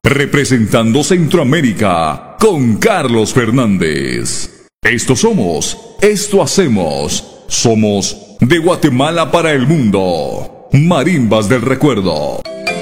representando Centroamérica con Carlos Fernández. Esto somos, esto hacemos, somos de Guatemala para el mundo. Marimbas del Recuerdo.